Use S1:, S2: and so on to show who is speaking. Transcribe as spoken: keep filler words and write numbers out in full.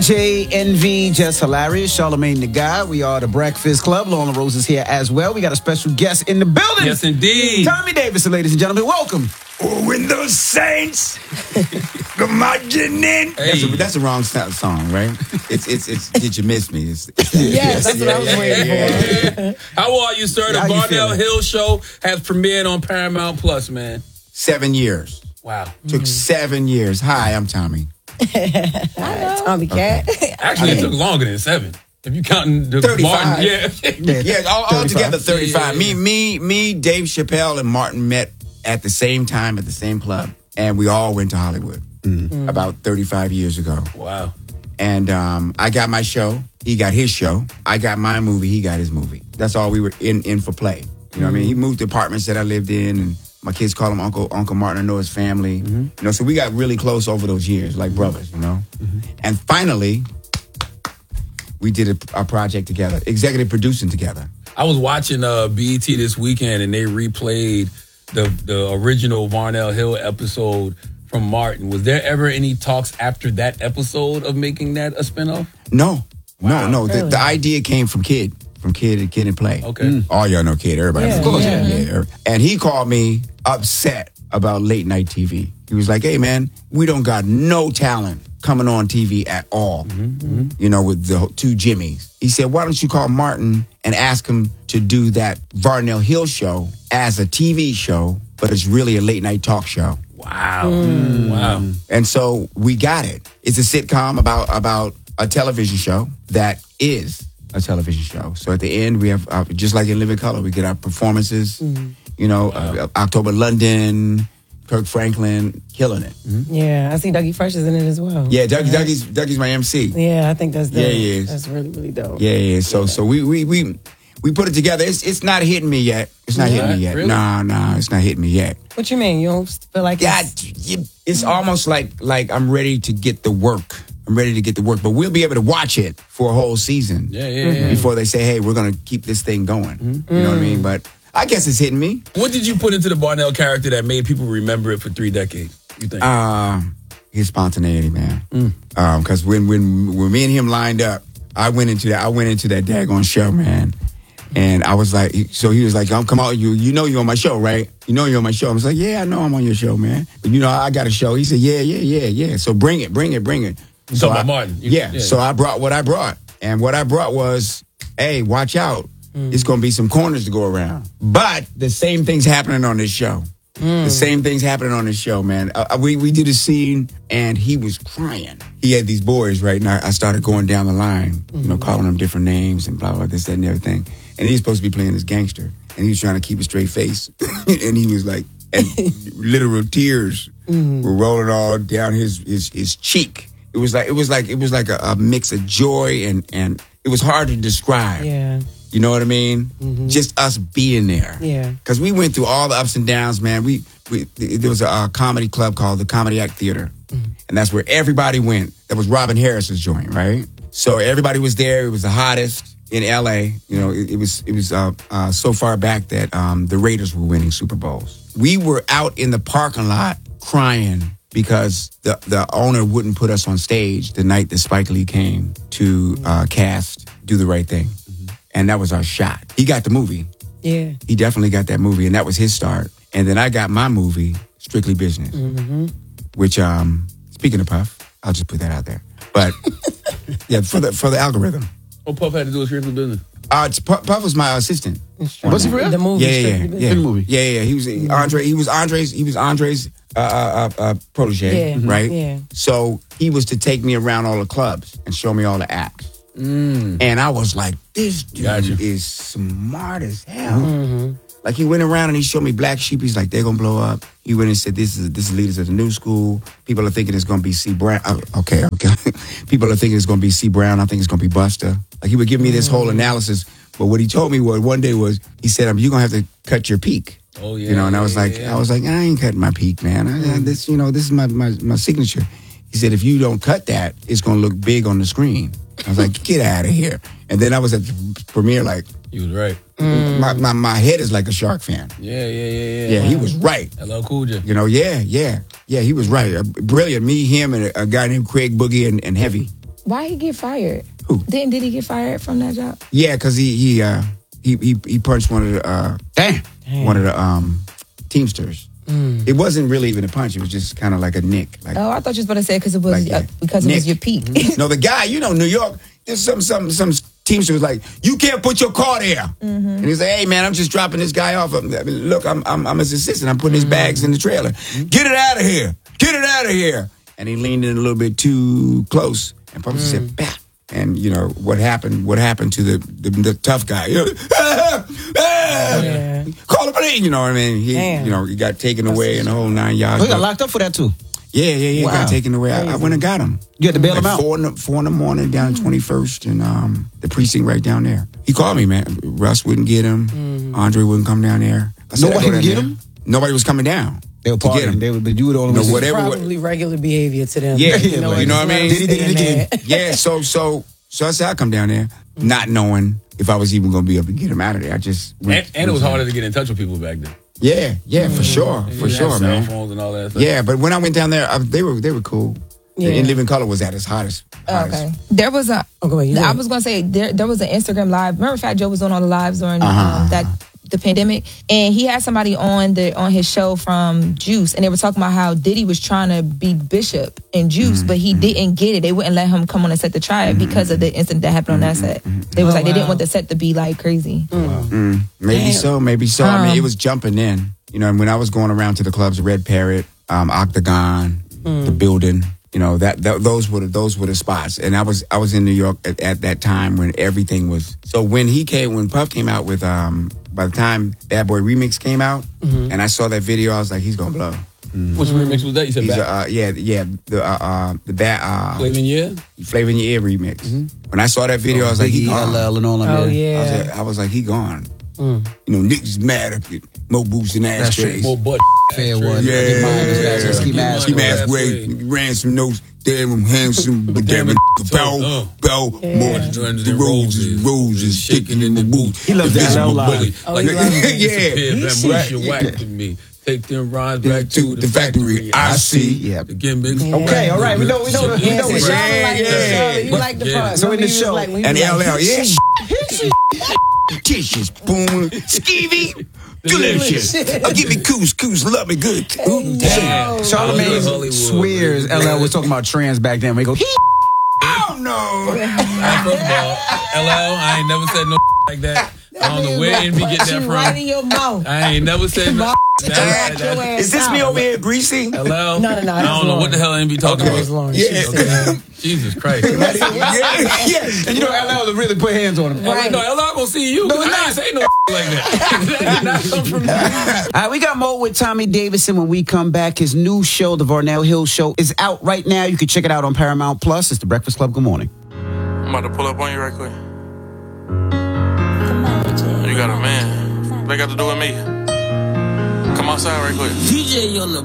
S1: J, Envy, Just Hilarious, Charlamagne the Guy. We are the Breakfast Club. Lauren Rose is here as well. We got a special guest in the building.
S2: Yes, indeed.
S1: Tommy Davidson, ladies and gentlemen. Welcome.
S3: Oh, when those saints come marching in.
S2: Hey.
S3: That's, a, that's the wrong song, right? It's, it's, it's, Did You Miss Me? It's, it's
S4: yes, that's what I was waiting
S2: yeah, yeah.
S4: for.
S2: How are you, sir? The
S1: How you
S2: Varnell
S1: feeling?
S2: Hill Show has premiered on Paramount Plus, man.
S3: Seven years.
S2: Wow.
S3: Took mm. seven years. Hi, I'm Tommy.
S4: Hi, Tommy Cat.
S2: Okay. Actually, it took longer than seven. If you counting the
S3: thirty-five.
S2: Martin, yeah.
S3: yeah, yeah, all, all together thirty-five.
S2: Yeah, yeah, yeah.
S3: Me, me, me, Dave Chappelle and Martin met at the same time at the same club. And we all went to Hollywood mm. about thirty-five years ago.
S2: Wow.
S3: And um, I got my show. He got his show. I got my movie. He got his movie. That's all we were in, in for play. You know what I mean? He moved to apartments that I lived in, and my kids call him Uncle Uncle Martin. I know his family. Mm-hmm. You know, so we got really close over those years, like brothers, you know? Mm-hmm. And finally, we did a, a project together, executive producing together.
S2: I was watching uh, B E T this weekend, and they replayed the, the original Varnell Hill episode from Martin. Was there ever any talks after that episode of making that a spinoff?
S3: No.
S2: Wow.
S3: No, no.
S4: Really?
S3: The, the idea came from Kid. From Kid and Kid and Play.
S2: Okay.
S3: Mm. All y'all know Kid. Everybody
S4: Yeah,
S3: knows Kid.
S4: yeah.
S3: Yeah, yeah. And he called me upset about late night T V. He was like, hey, man, we don't got no talent coming on T V at all. Mm-hmm, mm-hmm. You know, with the two Jimmys. He said, why don't you call Martin and ask him to do that Varnell Hill show as a T V show, but it's really a late night talk show.
S2: Wow. Mm. Wow.
S3: And so we got it. It's a sitcom about about a television show that is a television show. So at the end, we have, uh, just like in Living Color, we get our performances. Mm-hmm. You know, wow. uh, October London, Kirk Franklin, killing it.
S4: Mm-hmm. Yeah, I see Dougie Fresh is in it as well.
S3: Yeah, Dougie, right? Dougie's, Dougie's my M C.
S4: Yeah, I think that's dope.
S3: Yeah, he is.
S4: That's really, really dope.
S3: Yeah, yeah. So,
S4: yeah.
S3: so we, we, we, we put it together. It's, it's not hitting me yet. It's not
S2: yeah,
S3: hitting me yet.
S2: Really?
S3: Nah, nah, it's not hitting me yet.
S4: What you mean? You don't feel like
S3: yeah,
S4: it's...
S3: it's almost like like I'm ready to get the work. I'm ready to get the work, but we'll be able to watch it for a whole season.
S2: Yeah, yeah, yeah.
S3: Before they say, hey, we're going to keep this thing going. Mm-hmm. You know what I mean? But I guess it's hitting me.
S2: What did you put into the Varnell character that made people remember it for three decades, you think?
S3: Uh, his spontaneity, man. Because mm. um, when, when when me and him lined up, I went into that I went into that daggone show, man. And I was like, so he was like, oh, come on, you you know you're on my show, right? You know you're on my show. I was like, yeah, I know I'm on your show, man. But you know, I got a show. He said, yeah, yeah, yeah, yeah. So bring it, bring it, bring it.
S2: You
S3: so
S2: talking
S3: I,
S2: about Martin. You,
S3: yeah,
S2: yeah.
S3: So I brought what I brought. And what I brought was, hey, watch out. Mm. It's going to be some corners to go around. But the same thing's happening on this show. Mm. The same thing's happening on this show, man. Uh, we, we did a scene, and he was crying. He had these boys, right? And I, I started going down the line, mm-hmm. you know, calling them different names and blah, blah, this, that, and everything. And he's supposed to be playing this gangster. And he was trying to keep a straight face. And he was like, and literal tears mm-hmm. were rolling all down his, his, his cheek. It was like, it was like, it was like a, a mix of joy and, and it was hard to describe.
S4: Yeah.
S3: You know what I mean?
S4: Mm-hmm.
S3: Just us being there.
S4: Yeah.
S3: Because we went through all the ups and downs, man. We, we there was a, a comedy club called the Comedy Act Theater. Mm-hmm. And that's where everybody went. That was Robin Harris's joint, right? So everybody was there. It was the hottest in L A. You know, it, it was it was uh, uh, so far back that um, the Raiders were winning Super Bowls. We were out in the parking lot crying because the, the owner wouldn't put us on stage the night that Spike Lee came to uh, cast Do the Right Thing. Mm-hmm. And that was our shot. He got the movie.
S4: Yeah.
S3: He definitely got that movie, and that was his start. And then I got my movie, Strictly Business, mm-hmm. which, um, speaking of Puff, I'll just put that out there. But, yeah, for the for the algorithm.
S2: What Puff had to do with Strictly Business?
S3: Uh, Puff, Puff was my assistant.
S1: Was he for real?
S4: The movie.
S3: Yeah, yeah,
S4: Strictly
S3: yeah.
S1: In the movie.
S3: Yeah, yeah. He was mm-hmm. Andre. He was Andre's. He was Andre's uh, uh, uh, protege,
S4: yeah.
S3: right?
S4: Yeah.
S3: So he was to take me around all the clubs and show me all the acts.
S2: Mm.
S3: And I was like, this dude
S2: Gotcha.
S3: is smart as hell.
S4: Mm-hmm.
S3: Like he went around and he showed me Black Sheep. He's like, they're gonna blow up. He went and said, this is this is leaders of the new school. People are thinking it's gonna be C Brown. Uh, okay, okay. People are thinking it's gonna be C Brown. I think it's gonna be Buster. Like he would give me this whole analysis. But what he told me was one day was he said, um, you're gonna have to cut your peak.
S2: Oh yeah.
S3: You know, and I was
S2: yeah,
S3: like,
S2: yeah.
S3: I was like, I ain't cutting my peak, man. I, I, this, you know, this is my, my my signature. He said, if you don't cut that, it's gonna look big on the screen. I was like, get out of here. And then I was at the premiere like,
S2: he was right.
S3: mm. my, my my head is like a Shark fan.
S2: Yeah, yeah, yeah, yeah.
S3: Yeah, he was right.
S2: L L Cool J.
S3: You know, yeah, yeah. Yeah, he was right. Uh, brilliant. Me, him, and a, a guy named Craig Boogie and, and Heavy.
S5: Why he get fired?
S3: Who?
S5: Didn't did he get fired from that job?
S3: Yeah, because he he uh he, he he punched one of the uh
S1: Damn.
S3: one of the um Teamsters.
S5: Mm.
S3: It wasn't really even a punch. It was just kind of like a nick. Like,
S5: Oh, I thought you was about to say because it was
S3: Like
S5: uh,
S3: that.
S5: because it
S3: Nick.
S5: was your peak.
S3: no, the guy, you know, New York. There's some some some Teamster was like, you can't put your car there.
S5: Mm-hmm.
S3: And he's like, hey man, I'm just dropping this guy off. I mean, look, I'm I'm I'm his assistant. I'm putting his bags in the trailer. Get it out of here. Get it out of here. And he leaned in a little bit too close, and Puffy
S5: Mm.
S3: said, "Bah." And you know what happened? What happened to the the, the tough guy? You know, ah, ah,
S4: Yeah.
S3: Call the police. You know what I mean? He,
S4: Damn.
S3: you know, he got taken away and the whole nine yards.
S1: We got
S3: But-
S1: locked up for that too.
S3: yeah, yeah, yeah.
S1: Wow.
S3: Got taken away. I, I went and got him.
S1: You had to bail him
S3: Like
S1: out.
S3: Four in, the, four in the morning down twenty-first and um, the precinct right down there. He called me, man. Russ wouldn't get him. Andre wouldn't come down there. I said,
S1: Nobody
S3: "I go
S1: would
S3: down
S1: get
S3: there."
S1: him?
S3: Nobody was coming down.
S1: They were
S3: to get
S1: partying.
S3: him.
S1: They were, but you were the only
S3: No,
S1: one.
S3: whatever.
S4: Probably regular behavior to them.
S3: Yeah,
S1: you know
S3: what I mean?
S1: Did he did it again?
S3: Yeah, so so so I said I'd come down there, not knowing if I was even gonna be able to get him out of there. I just
S2: And, and it was harder to get in touch with people back then.
S3: Yeah, yeah, for sure,
S2: You
S3: for
S2: didn't have
S3: sure,
S2: cell
S3: man.
S2: phones and all that stuff.
S3: Yeah, but when I went down there, I, they were they were cool.
S4: Yeah.
S3: In Living Color was at its hottest. hottest.
S5: Okay. There was a.
S4: Oh, go ahead. You
S5: I
S4: go.
S5: was gonna say there there was an Instagram live. Remember, Fat Joe was doing all the lives during
S3: Uh-huh.
S5: um, that the pandemic, and he had somebody on the on his show from Juice, and they were talking about how Diddy was trying to be Bishop in Juice,
S3: Mm-hmm.
S5: but he didn't get it. They wouldn't let him come on the set to try it because of the incident that happened on that set. They was
S4: Oh,
S5: like they didn't
S4: wow.
S5: want the set to be like crazy.
S3: Mm, maybe
S4: Damn.
S3: so, maybe so. I mean,
S5: Um,
S3: it was jumping in. You know, and when I was going around to the clubs, Red Parrot, um, Octagon, the Building. You know that, that those were the, those were the spots, and I was I was in New York at, at that time when everything was. So when he came, when Puff came out with, um, by the time Bad Boy Remix came out, and I saw that video, I was like, he's gonna blow.
S2: Which remix was that? You said
S3: He's
S2: back.
S3: a, uh, yeah, yeah, the uh, uh, the bad uh,
S2: Flavin' Yeah?
S3: Flavor in Your Ear remix. When I saw that video, I was like, he
S1: Biggie,
S3: gone.
S1: L L, and all of
S4: Oh,
S1: that.
S3: I was,
S4: yeah.
S3: like, I was like, he gone. You know, niggas mad at it. Mo boots and
S1: That's
S3: ashtrays.
S2: More butt.
S1: Fair one.
S3: Yeah,
S1: Get mine,
S3: yeah,
S1: yeah, Ski mask.
S3: Ski
S2: Ski
S3: mask
S2: mask
S3: way,
S2: way.
S3: ransom notes, damn handsome, but damn it, bell,
S2: Uh.
S3: bell, more
S2: Roses
S3: the
S2: and
S3: roses, roses, shaking in the boots.
S1: He loves that L line.
S4: Oh,
S2: Like,
S4: he loves it.
S3: Yeah.
S2: Bamboozle
S3: Right.
S2: whack to me. Take them rhymes back
S3: To
S2: to
S3: the
S2: the
S3: factory,
S2: factory.
S3: I see.
S1: Yeah.
S2: The gimmicks.
S1: Okay, all right. We know, we know, we
S4: Yeah,
S1: know.
S4: so
S1: it.
S4: Charlotte liked
S3: Yeah,
S4: the
S3: yeah.
S4: show. You like the
S2: Yeah.
S4: part.
S1: So in the
S4: Remember he was
S1: show,
S4: like, when he
S3: And
S4: was
S3: L
S4: like,
S3: L, yeah. Tissues, boom, skeevy, delicious. Oh, give me coos, coos, love me good. Ooh,
S2: Damn.
S1: Charlamagne
S2: Hollywood.
S1: swears L L was talking about trans back then. We go,
S3: Oh no!
S2: Alright, first of all, L L, I ain't never said no like that. I don't know where Envy get
S4: Punch
S2: that
S4: you right in
S2: from.
S4: your mouth.
S2: I ain't never said no.
S4: Knock
S2: That-
S4: your
S2: that-
S4: ass
S3: Is this me
S4: out.
S3: over here greasy?
S2: L L,
S4: No, no, no,
S2: I
S4: that's
S2: don't know what the hell Envy talking
S4: That was
S2: about.
S4: Lauren.
S3: Yeah.
S4: She said,
S2: Jesus Christ.
S3: yeah, yeah.
S1: and you know, L L really put hands on him.
S4: Right.
S2: No, L L gonna see you.
S1: No,
S2: I
S1: it's
S2: ain't say no like that. That did not come from me.
S1: All right, we got more with Tommy Davidson when we come back. His new show, The Varnell Hill Show, is out right now. You can check it out on Paramount Plus. It's The Breakfast Club. Good morning.
S6: I'm about to pull up on you right quick. You got a man. What they got to do with me? Come outside right quick.
S7: D J on the